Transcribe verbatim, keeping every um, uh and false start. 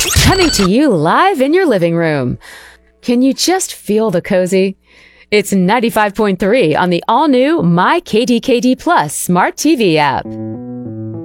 Coming to you live in your living room. Can you just feel the cozy? It's ninety-five point three on the all-new My K D K D Plus Smart T V app.